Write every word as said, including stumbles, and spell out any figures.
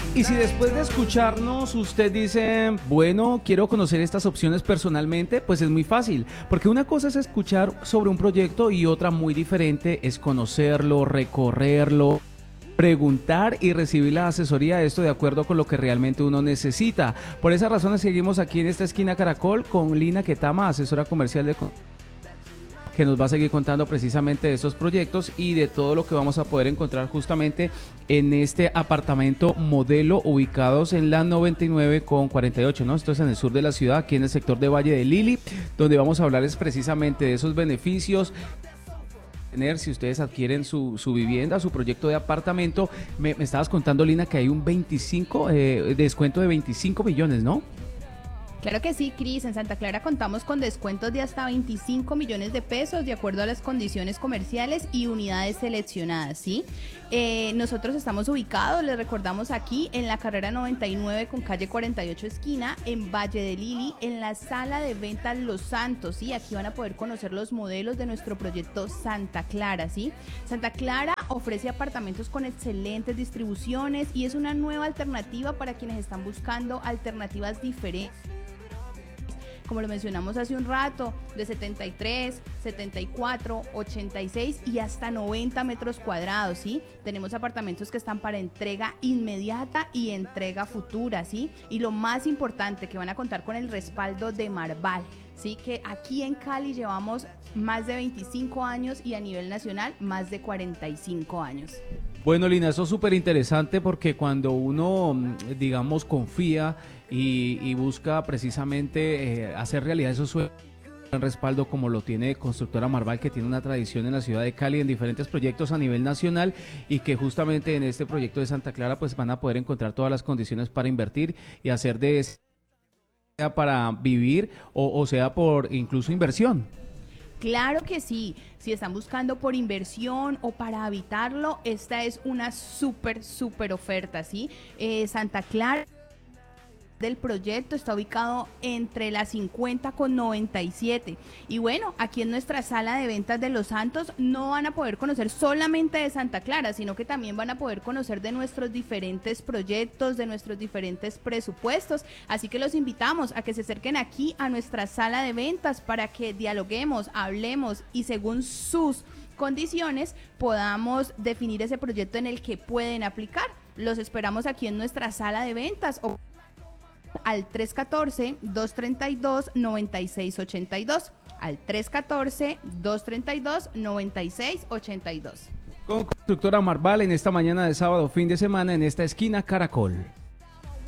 Y si después de escucharnos usted dice, bueno, quiero conocer estas opciones personalmente, pues es muy fácil, porque una cosa es escuchar sobre un proyecto y otra muy diferente es conocerlo, recorrerlo, preguntar y recibir la asesoría de esto de acuerdo con lo que realmente uno necesita. Por esa razón seguimos aquí en esta esquina Caracol con Lina Ketama, asesora comercial de... que nos va a seguir contando precisamente de estos proyectos y de todo lo que vamos a poder encontrar justamente en este apartamento modelo ubicados en la noventa y nueve con cuarenta y ocho, ¿no? Esto es en el sur de la ciudad, aquí en el sector de Valle de Lili, donde vamos a hablar es precisamente de esos beneficios tener si ustedes adquieren su, su vivienda, su proyecto de apartamento. Me, me estabas contando, Lina, que hay un veinticinco, eh, descuento de veinticinco millones, ¿no? Claro que sí, Cris. En Santa Clara contamos con descuentos de hasta veinticinco millones de pesos de acuerdo a las condiciones comerciales y unidades seleccionadas, ¿sí? Eh, nosotros estamos ubicados, les recordamos, aquí en la carrera noventa y nueve con calle cuarenta y ocho esquina, en Valle de Lili, en la sala de ventas Los Santos, ¿sí? Aquí van a poder conocer los modelos de nuestro proyecto Santa Clara, ¿sí? Santa Clara ofrece apartamentos con excelentes distribuciones y es una nueva alternativa para quienes están buscando alternativas diferentes, como lo mencionamos hace un rato, de setenta y tres, setenta y cuatro, ochenta y seis y hasta noventa metros cuadrados, ¿sí? Tenemos apartamentos que están para entrega inmediata y entrega futura, ¿sí? Y lo más importante, que van a contar con el respaldo de Marval, ¿sí? Que aquí en Cali llevamos más de veinticinco años y a nivel nacional más de cuarenta y cinco años. Bueno, Lina, eso es súper interesante porque cuando uno, digamos, confía y, y busca precisamente eh, hacer realidad esos sueños, un respaldo como lo tiene Constructora Marval, que tiene una tradición en la ciudad de Cali en diferentes proyectos a nivel nacional y que justamente en este proyecto de Santa Clara pues van a poder encontrar todas las condiciones para invertir y hacer de sea para vivir o, o sea por incluso inversión. Claro que sí, si están buscando por inversión o para habitarlo, esta es una súper, súper oferta, ¿sí? Eh, Santa Clara del proyecto está ubicado entre la cincuenta con noventa y siete y bueno, aquí en nuestra sala de ventas de Los Santos no van a poder conocer solamente de Santa Clara, sino que también van a poder conocer de nuestros diferentes proyectos, de nuestros diferentes presupuestos, así que los invitamos a que se acerquen aquí a nuestra sala de ventas para que dialoguemos, hablemos y según sus condiciones podamos definir ese proyecto en el que pueden aplicar. Los esperamos aquí en nuestra sala de ventas o al tres uno cuatro, dos tres dos, nueve seis ocho dos, al tres uno cuatro, dos tres dos, nueve seis ocho dos. Con Constructora Marval en esta mañana de sábado, fin de semana, en esta esquina Caracol.